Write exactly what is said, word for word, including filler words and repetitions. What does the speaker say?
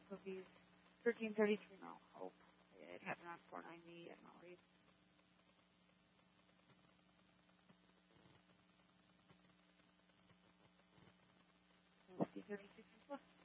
Cookies. thirteen thirty-three Mount Hope. It happened on four ninety at Maurice. fifty thirty-six plus.